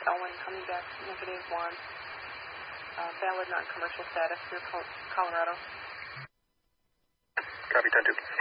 Owen coming back -1. Valid non-commercial status, near Colorado. Copy, 10-2.